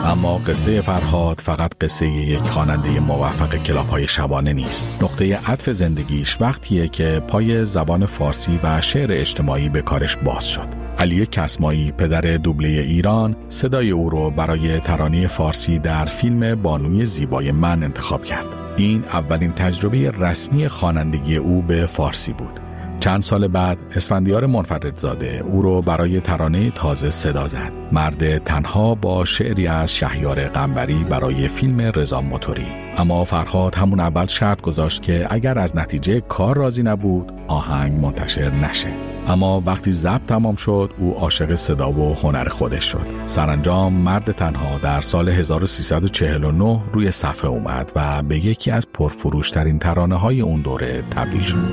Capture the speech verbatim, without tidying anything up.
اما قصه فرهاد فقط قصه یک خواننده موفق کلاب‌های شبانه نیست. نقطه عطف زندگیش وقتیه که پای زبان فارسی و شعر اجتماعی به کارش باز شد. علی کسمایی، پدر دوبله ایران، صدای او رو برای ترانه فارسی در فیلم بانوی زیبای من انتخاب کرد. این اولین تجربه رسمی خوانندگی او به فارسی بود. چند سال بعد اسفندیار منفردزاده او رو برای ترانه تازه صدا زد. مرد تنها با شعری از شهریار قنبری برای فیلم رضا موتوری. اما فرهاد همون اول شرط گذاشت که اگر از نتیجه کار راضی نبود آهنگ منتشر نشه. اما وقتی ضبط تمام شد او عاشق صدا و هنر خودش شد. سرانجام مرد تنها در سال هزار و سیصد و چهل و نه روی صفحه اومد و به یکی از پرفروشترین ترانه‌های اون دوره تبدیل شد.